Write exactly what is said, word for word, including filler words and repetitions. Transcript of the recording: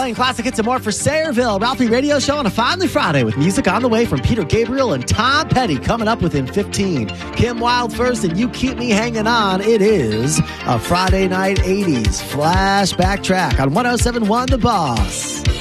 playing classic hits and more for Sayreville. Ralphie Radio Show on a Finally Friday with music on the way from Peter Gabriel and Tom Petty coming up within fifteen. Kim Wilde first and You Keep Me Hanging On. It is a Friday night eighties flashback track on one oh seven point one The Boss.